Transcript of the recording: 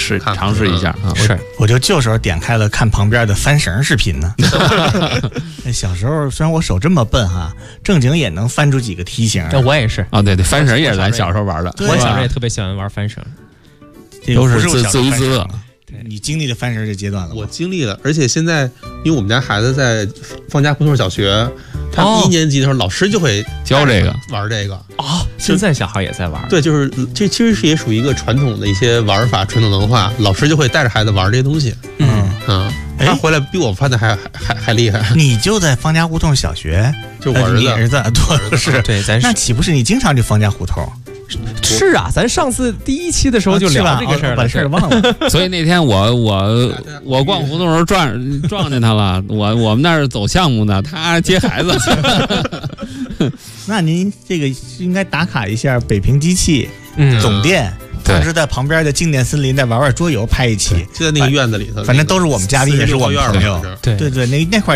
尝试一下啊。 是， 我就旧时候点开了看旁边的翻绳视频呢。小时候虽然我手这么笨哈，正经也能翻出几个梯形。 我也是啊，对，翻绳也是咱小时候玩的。 我小时候也特别喜欢玩翻绳， 都是自娱自乐。 你经历了翻绳这阶段了吗？ 我经历了，而且现在因为我们家孩子在方家胡同小学，他1年级的时候老师就会教这个玩这个啊。现在小孩也在玩。 对，就是这其实也属于一个传统的一些玩法、传统文化，老师就会带着孩子玩这些东西。他回来比我翻的还厉害。 你就在方家胡同小学， 就我儿子多是对，咱那岂不是你经常去方家胡同？ 是啊，咱上次第1期的时候就聊这个事儿了， 把事儿忘了。 所以那天我逛胡同的时候撞见他了，我们那儿走项目呢，他接孩子。 那您这个应该打卡一下北平机器总店。当时在旁边的静电森林再玩桌游，拍一期， 就在那个院子里头， 反正都是我们嘉宾，也是我们朋友。 对， 那块